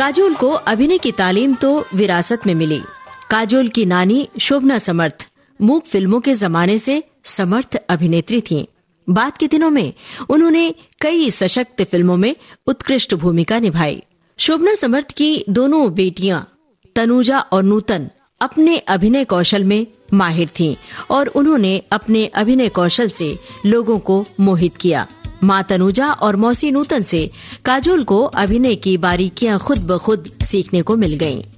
काजोल को अभिनय की तालीम तो विरासत में मिली। काजोल की नानी शोभना समर्थ मूक फिल्मों के जमाने से समर्थ अभिनेत्री थीं। बाद के दिनों में उन्होंने कई सशक्त फिल्मों में उत्कृष्ट भूमिका निभाई। शोभना समर्थ की दोनों बेटियां तनुजा और नूतन अपने अभिनय कौशल में माहिर थीं और उन्होंने अपने अभिनय कौशल से लोगों को मोहित किया। मां तनुजा और मौसी नूतन से काजोल को अभिनय की बारीकियां खुद ब खुद सीखने को मिल गईं।